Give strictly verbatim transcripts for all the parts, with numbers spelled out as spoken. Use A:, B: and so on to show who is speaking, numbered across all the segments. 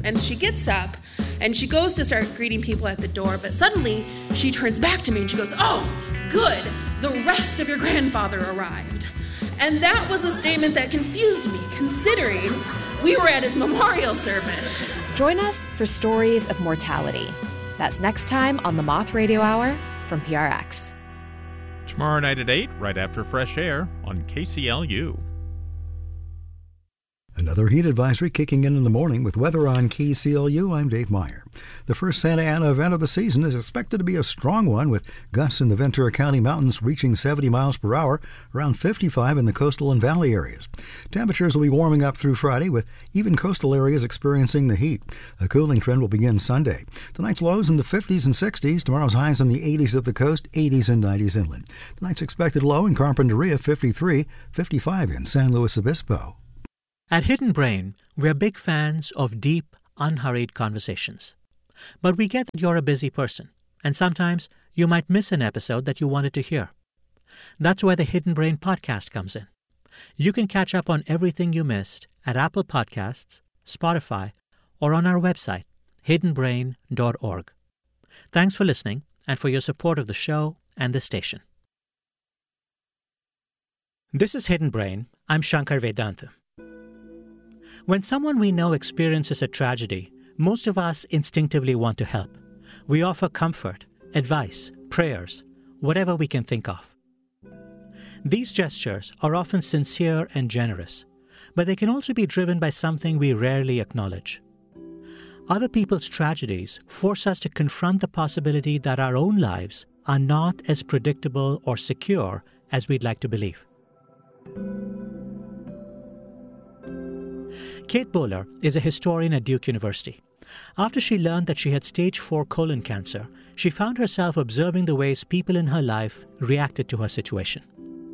A: And she gets up and she goes to start greeting people at the door, but suddenly she turns back to me and she goes, "Oh, good, the rest of your grandfather arrived." And that was a statement that confused me, considering we were at his memorial service.
B: Join us for Stories of Mortality. That's next time on the Moth Radio Hour from P R X.
C: Tomorrow night at eight, right after Fresh Air on K C L U.
D: Another heat advisory kicking in in the morning with weather on K C L U. I'm Dave Meyer. The first Santa Ana event of the season is expected to be a strong one, with gusts in the Ventura County mountains reaching seventy miles per hour, around fifty-five in the coastal and valley areas. Temperatures will be warming up through Friday, with even coastal areas experiencing the heat. A cooling trend will begin Sunday. Tonight's lows in the fifties and sixties. Tomorrow's highs in the eighties at the coast, eighties and nineties inland. Tonight's expected low in Carpinteria, fifty-three, fifty-five in San Luis Obispo.
E: At Hidden Brain, we're big fans of deep, unhurried conversations. But we get that you're a busy person, and sometimes you might miss an episode that you wanted to hear. That's where the Hidden Brain podcast comes in. You can catch up on everything you missed at Apple Podcasts, Spotify, or on our website, hidden brain dot org. Thanks for listening and for your support of the show and the station. This is Hidden Brain. I'm Shankar Vedanta. When someone we know experiences a tragedy, most of us instinctively want to help. We offer comfort, advice, prayers, whatever we can think of. These gestures are often sincere and generous, but they can also be driven by something we rarely acknowledge. Other people's tragedies force us to confront the possibility that our own lives are not as predictable or secure as we'd like to believe. Kate Bowler is a historian at Duke University. After she learned that she had stage four colon cancer, she found herself observing the ways people in her life reacted to her situation.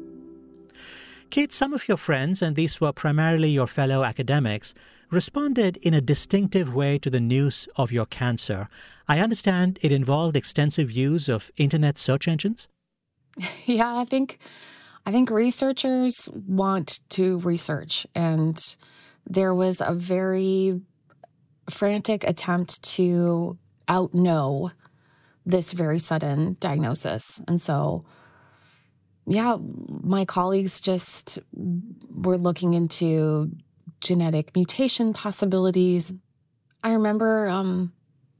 E: Kate, some of your friends, and these were primarily your fellow academics, responded in a distinctive way to the news of your cancer. I understand it involved extensive use of internet search engines?
F: Yeah, I think I think researchers want to research, and there was a very frantic attempt to outknow this very sudden diagnosis. And so, yeah, my colleagues just were looking into genetic mutation possibilities. I remember um,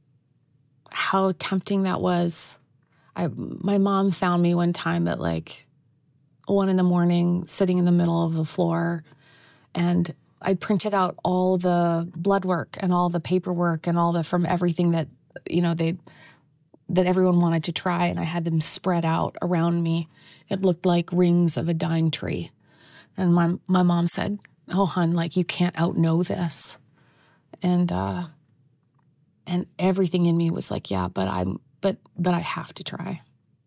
F: how tempting that was. I, my mom found me one time at like one in the morning, sitting in the middle of the floor, and I printed out all the blood work and all the paperwork and all the from everything that, you know, they that everyone wanted to try, and I had them spread out around me. It looked like rings of a dying tree. And my my mom said, "Oh, hon, like you can't outknow this." And uh, and everything in me was like, "Yeah, but I'm but but I have to try."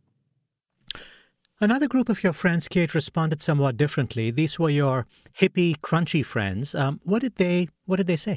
E: Another group of your friends, Kate, responded somewhat differently. These were your hippie, crunchy friends. Um, what did they What did they say?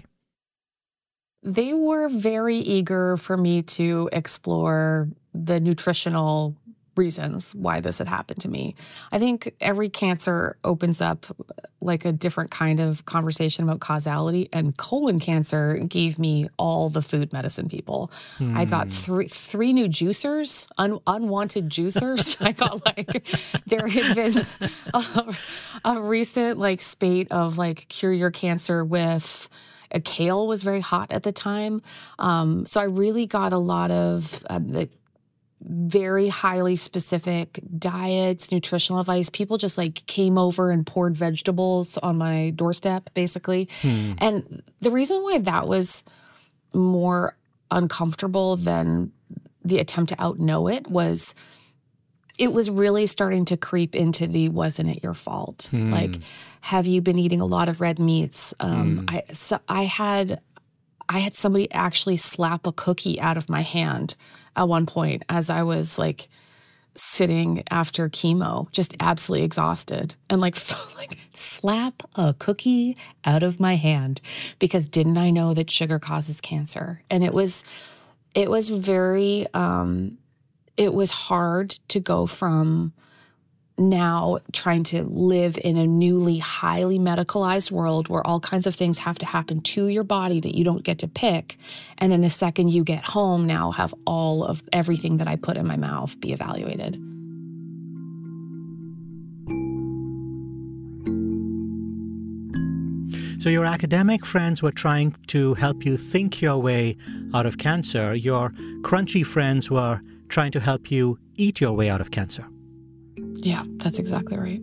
F: They were very eager for me to explore the nutritional reasons why this had happened to me. I think every cancer opens up like a different kind of conversation about causality, and colon cancer gave me all the food medicine people. Hmm. I got three three new juicers, un, unwanted juicers. I got like, there had been a, a recent like spate of like cure your cancer with a kale was very hot at the time. Um, so I really got a lot of uh, the very highly specific diets, nutritional advice. People just like came over and poured vegetables on my doorstep, basically. Hmm. And the reason why that was more uncomfortable than the attempt to outknow it was it was really starting to creep into the wasn't it your fault? Hmm. Like, have you been eating a lot of red meats? Um, hmm. I so I had I had somebody actually slap a cookie out of my hand at one point as I was like sitting after chemo, just absolutely exhausted, and like, like slap a cookie out of my hand because didn't I know that sugar causes cancer? And it was, it was very, um, it was hard to go from now trying to live in a newly highly medicalized world where all kinds of things have to happen to your body that you don't get to pick. And then the second you get home, now have all of everything that I put in my mouth be evaluated.
E: So your academic friends were trying to help you think your way out of cancer. Your crunchy friends were trying to help you eat your way out of cancer.
F: Yeah, that's exactly right.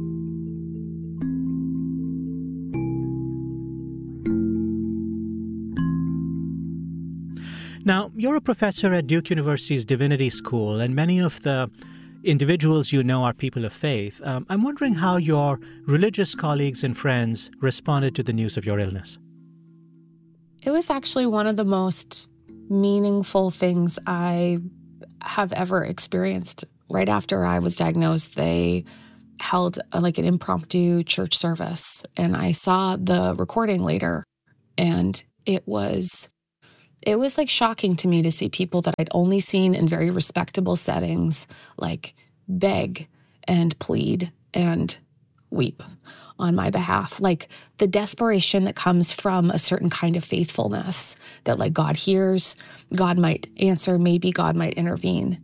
E: Now, you're a professor at Duke University's Divinity School, and many of the individuals you know are people of faith. Um, I'm wondering how your religious colleagues and friends responded to the news of your illness.
F: It was actually one of the most meaningful things I have ever experienced. Right after I was diagnosed, they held a, like an impromptu church service, and I saw the recording later, and it was it was like shocking to me to see people that I'd only seen in very respectable settings like beg and plead and weep on my behalf. Like the desperation that comes from a certain kind of faithfulness that like God hears, God might answer, maybe God might intervene.